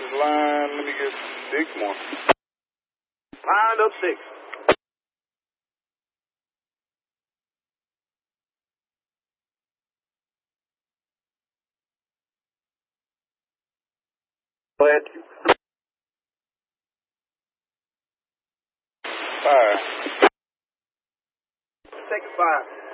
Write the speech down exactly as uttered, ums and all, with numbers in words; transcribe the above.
just line, let me get six more. Line up six. Go ahead. Five. Take a five.